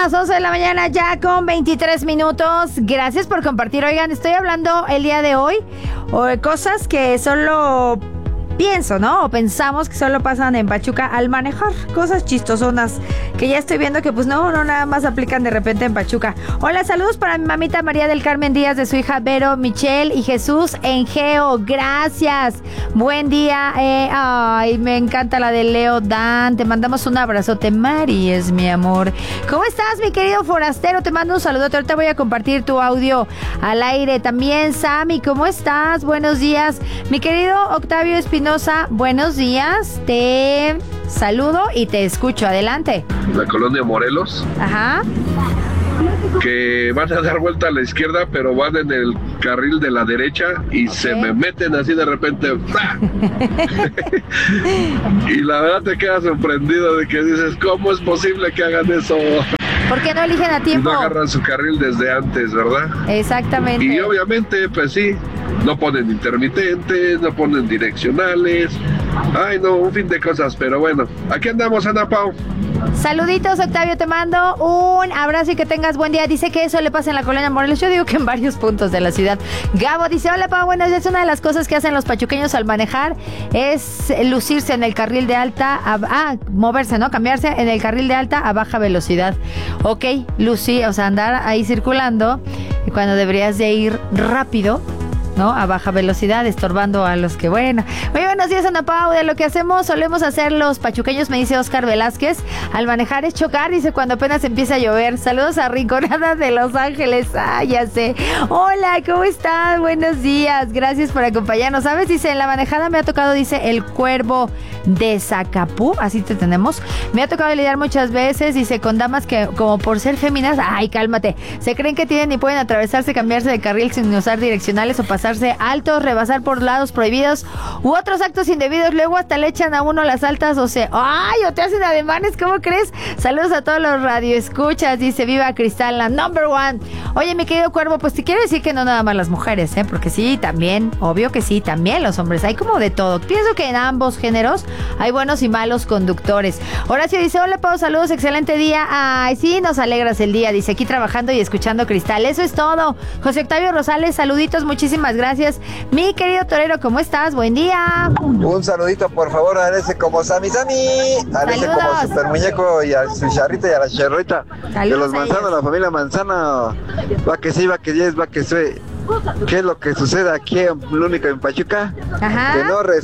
días, 11 de la mañana ya con 23 minutos. Gracias por compartir. Oigan, estoy hablando el día de hoy de cosas que solo pienso, ¿no? O pensamos que solo pasan en Pachuca al manejar. Cosas chistosonas que ya estoy viendo que pues no nada más aplican de repente en Pachuca. Hola, saludos para mi mamita María del Carmen Díaz, de su hija Vero, Michelle y Jesús en Geo. Gracias. Buen día. Ay, me encanta la de Leo Dan. Te mandamos un abrazote, Mari, es mi amor. ¿Cómo estás, mi querido forastero? Te mando un saludote. Ahorita voy a compartir tu audio al aire. También, Sammy, ¿cómo estás? Buenos días. Mi querido Octavio Espinosa, buenos días. Te saludo y te escucho. Adelante. La colonia Morelos. Ajá. Que van a dar vuelta a la izquierda, pero van en el carril de la derecha y se me meten así de repente. Y la verdad te quedas sorprendido de que dices, ¿cómo es posible que hagan eso? ¿Por qué no eligen a Y tiempo? no agarran su carril desde antes, ¿verdad? Exactamente. Y obviamente, pues sí, no ponen intermitentes, no ponen direccionales. Ay, no, un fin de cosas, pero bueno, aquí andamos, Ana Pau. Saluditos, Octavio, te mando un abrazo y que tengas buen día. Dice que eso le pasa en la colonia Morelos. Yo digo que en varios puntos de la ciudad. Gabo dice, hola, Pau, buenas días. Una de las cosas que hacen los pachuqueños al manejar es lucirse en el carril de alta, moverse, ¿no? Cambiarse en el carril de alta a baja velocidad. Ok, lucir, o sea, andar ahí circulando cuando deberías de ir rápido, ¿no? A baja velocidad, estorbando a los que, bueno. Muy buenos días, Ana Pau. De lo que solemos hacer los pachuqueños, me dice Oscar Velázquez, al manejar es chocar, dice, cuando apenas empieza a llover. Saludos a Rinconada de Los Ángeles. Ya sé. Hola, ¿cómo estás? Buenos días. Gracias por acompañarnos. ¿Sabes? Dice, en la manejada me ha tocado, dice, el cuervo de Zacapú, así te tenemos. Me ha tocado lidiar muchas veces, dice, con damas que, como por ser féminas, ay, cálmate, se creen que tienen y pueden atravesarse, cambiarse de carril sin usar direccionales o pasarse altos, rebasar por lados prohibidos u otros actos indebidos. Luego hasta le echan a uno las altas, o sea, ay, o te hacen ademanes, ¿cómo crees? Saludos a todos los radioescuchas, dice, viva Cristal, la number one. Oye, mi querido Cuervo, pues te quiero decir que no nada más las mujeres, porque sí, también, obvio que sí, también los hombres, hay como de todo. Pienso que en ambos géneros hay buenos y malos conductores. Horacio dice, hola, Pau, saludos, excelente día. Ay, sí, nos alegras el día, dice, aquí trabajando y escuchando Cristal. Eso es todo. José Octavio Rosales, saluditos, muchísimas gracias. Mi querido torero, ¿cómo estás? Buen día. Un saludito, por favor, a ese como Sammy, a ese como Super Muñeco y a su charrita y a la charrita. De los Manzanos, la familia Manzano. Va que sí, va que 10, va que soy. ¿Qué es lo que sucede aquí lo único en Pachuca? Ajá. Que no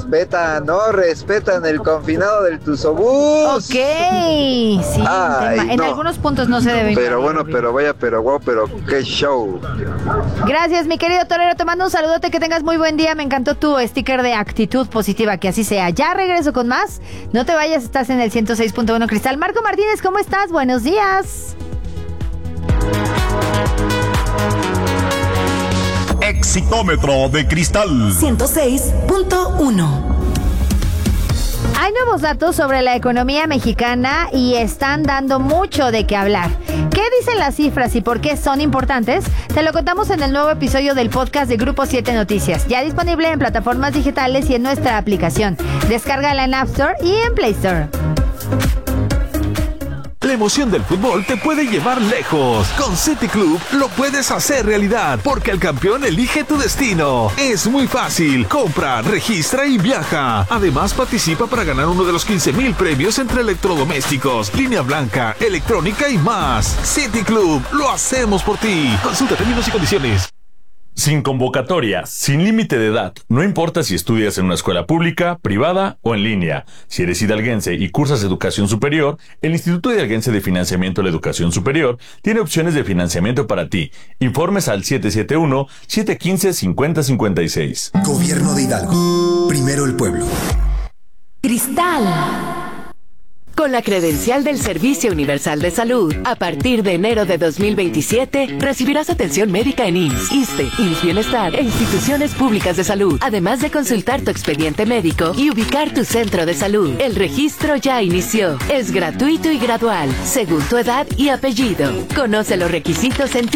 respetan el confinado del Tuzobús. Ok, sí, en algunos puntos no se debe. Pero bueno, pero vaya, pero wow, pero qué show. Gracias, mi querido torero, te mando un saludote, que tengas muy buen día. Me encantó tu sticker de actitud positiva, que así sea. Ya regreso con más, no te vayas, estás en el 106.1 Cristal. Marco Martínez, ¿cómo estás? Buenos días. Exitómetro de Cristal 106.1. Hay nuevos datos sobre la economía mexicana y están dando mucho de qué hablar. ¿Qué dicen las cifras y por qué son importantes? Te lo contamos en el nuevo episodio del podcast de Grupo 7 Noticias, ya disponible en plataformas digitales y en nuestra aplicación. Descárgala en App Store y en Play Store. La emoción del fútbol te puede llevar lejos. Con City Club lo puedes hacer realidad, porque el campeón elige tu destino. Es muy fácil. Compra, registra y viaja. Además, participa para ganar uno de los 15,000 premios entre electrodomésticos, línea blanca, electrónica y más. City Club, lo hacemos por ti. Consulta términos y condiciones. Sin convocatoria, sin límite de edad, no importa si estudias en una escuela pública, privada o en línea. Si eres hidalguense y cursas educación superior, el Instituto Hidalguense de Financiamiento a la Educación Superior tiene opciones de financiamiento para ti. Informes al 771-715-5056. Gobierno de Hidalgo. Primero el pueblo. Cristal. Con la credencial del Servicio Universal de Salud, a partir de enero de 2027, recibirás atención médica en IMSS, ISSSTE, IMSS Bienestar e instituciones públicas de salud, además de consultar tu expediente médico y ubicar tu centro de salud. El registro ya inició. Es gratuito y gradual, según tu edad y apellido. Conoce los requisitos en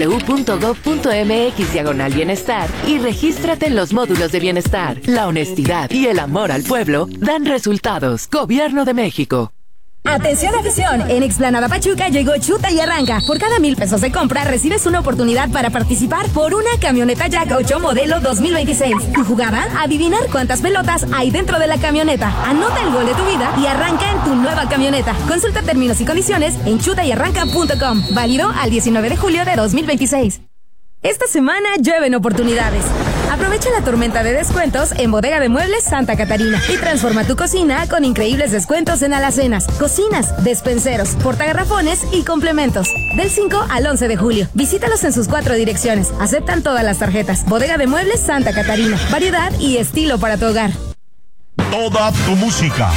www.gov.mx/bienestar y regístrate en los módulos de bienestar. La honestidad y el amor al pueblo dan resultados. Gobierno de México. Atención afición, en Explanada Pachuca llegó Chuta y Arranca. Por cada 1,000 pesos de compra recibes una oportunidad para participar por una camioneta Jack 8 modelo 2026. Tu jugada, adivinar cuántas pelotas hay dentro de la camioneta. Anota el gol de tu vida y arranca en tu nueva camioneta. Consulta términos y condiciones en chutayarranca.com. Válido al 19 de julio de 2026. Esta semana llueven oportunidades. Aprovecha la tormenta de descuentos en Bodega de Muebles Santa Catarina y transforma tu cocina con increíbles descuentos en alacenas, cocinas, despenseros, portagarrafones y complementos. Del 5 al 11 de julio. Visítalos en sus 4 direcciones. Aceptan todas las tarjetas. Bodega de Muebles Santa Catarina. Variedad y estilo para tu hogar. Toda tu música.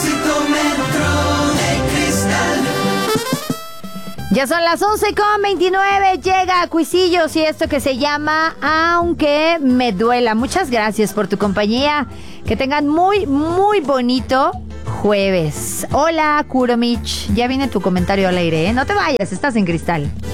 Ya son las 11:29, llega Cuisillos y esto que se llama Aunque me duela. Muchas gracias por tu compañía. Que tengan muy, muy bonito jueves. Hola, Kuromich. Ya viene tu comentario al aire, ¿eh? No te vayas, estás en Cristal.